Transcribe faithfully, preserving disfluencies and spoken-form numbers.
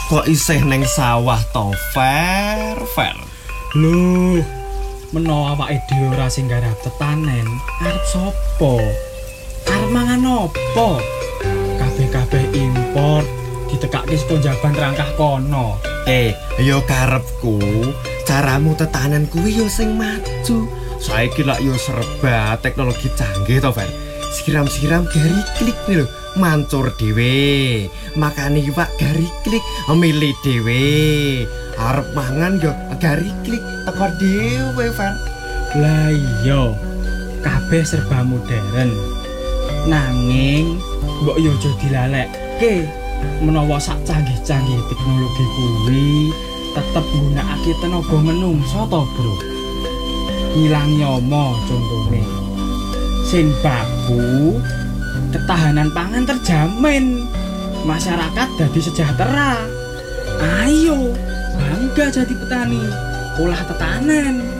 kok isih neng sawah to Fer Fer. Lho, menawa awake dhewe ora sing garap tetanen, arep sapa? Arep mangan apa? Kabeh-kabeh impor ditekake saka jaban rangkah kono. Eh, yo karepku, caramu tetanen kuwi yo sing maju. Saiki lak yo serba teknologi canggih to, Fer. Siram-siram gari klik nih lho, mancur dhewe. Makane iwak gari klik, milih dhewe. Arep mangan yo gari klik teko dhewe, Fer. Lah iya, kabeh serba modern. Nanging mbok yo aja dilalekke. Menawa sak canggih-canggih teknologi kuwi tetep nggunakake tenaga menungso to, Bro. Ngilangi omo contone. Sing baku, ketahanan pangan terjamin. Masyarakat dadi sejahtera. Ayo, bangga jadi petani, olah tetanen.